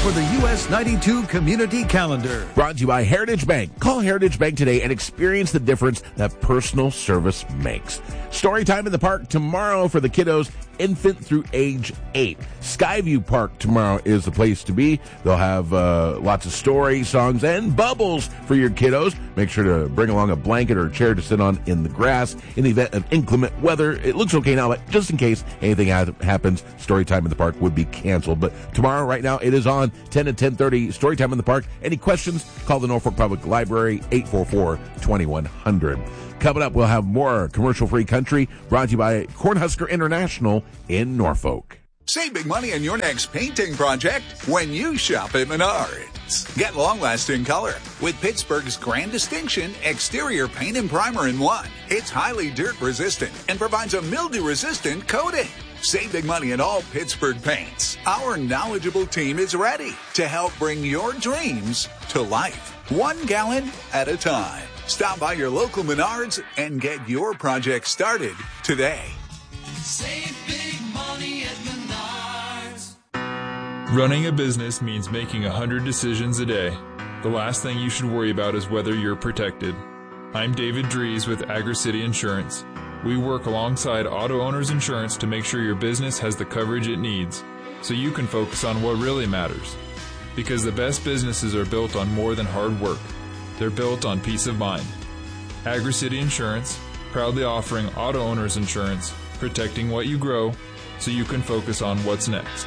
for the US 92 Community Calendar. Brought to you by Heritage Bank. Call Heritage Bank today and experience the difference that personal service makes. Story time in the park tomorrow for the kiddos, infant through age 8. Skyview Park tomorrow is the place to be. They'll have lots of stories, songs, and bubbles for your kiddos. Make sure to bring along a blanket or a chair to sit on in the grass. In the event of inclement weather, it looks okay now, but just in case anything happens, story time in the park would be canceled. But tomorrow, right now, it is on 10 to 10:30, story time in the park. Any questions? Call the Norfolk Public Library, 844-2100. Coming up, we'll have more commercial-free country brought to you by Cornhusker International in Norfolk. Save big money on your next painting project when you shop at Menards. Get long-lasting color with Pittsburgh's Grand Distinction Exterior Paint and Primer in one. It's highly dirt-resistant and provides a mildew-resistant coating. Save big money in all Pittsburgh paints. Our knowledgeable team is ready to help bring your dreams to life, 1 gallon at a time. Stop by your local Menards and get your project started today. Save big money at Menards. Running a business means making 100 decisions a day. The last thing you should worry about is whether you're protected. I'm David Dries with AgriCity Insurance. We work alongside Auto Owners Insurance to make sure your business has the coverage it needs, so you can focus on what really matters. Because the best businesses are built on more than hard work. They're built on peace of mind. AgriCity Insurance, proudly offering Auto Owners Insurance, protecting what you grow so you can focus on what's next.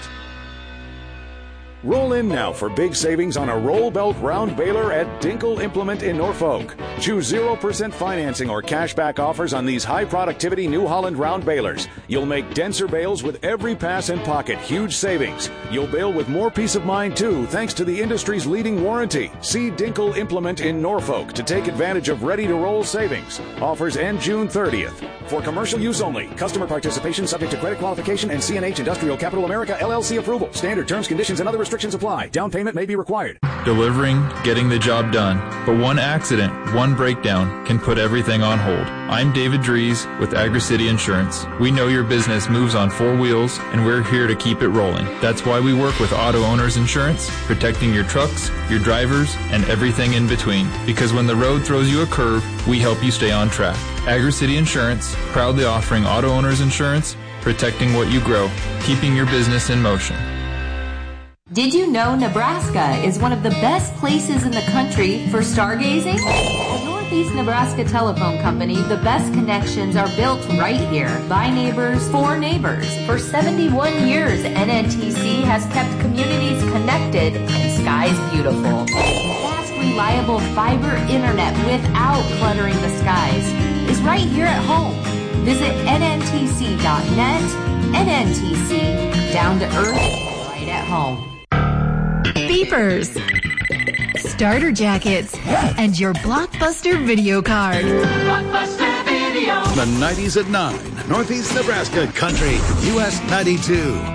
Roll in now for big savings on a roll belt round baler at Dinkle Implement in Norfolk. Choose 0% financing or cashback offers on these high productivity New Holland round balers. You'll make denser bales with every pass and pocket. Huge savings. You'll bale with more peace of mind too, thanks to the industry's leading warranty. See Dinkle Implement in Norfolk to take advantage of ready to roll savings. Offers end June 30th. For commercial use only. Customer participation subject to credit qualification and CNH Industrial Capital America LLC approval. Standard terms, conditions, and other restrictions apply. Down payment may be required. Delivering, getting the job done. But one accident, one breakdown can put everything on hold. I'm David Dries with AgriCity Insurance. We know your business moves on 4 wheels, and we're here to keep it rolling. That's why we work with Auto Owners Insurance, protecting your trucks, your drivers, and everything in between. Because when the road throws you a curve, we help you stay on track. AgriCity Insurance, proudly offering Auto Owners Insurance, protecting what you grow, keeping your business in motion. Did you know Nebraska is one of the best places in the country for stargazing? At Northeast Nebraska Telephone Company, the best connections are built right here by neighbors for neighbors. For 71 years, NNTC has kept communities connected and skies beautiful. Fast, reliable fiber internet without cluttering the skies is right here at home. Visit nntc.net. NNTC, down to earth, right at home. Beepers, starter jackets, and your Blockbuster video card. The 90s at 9, Northeast Nebraska Country, US 92.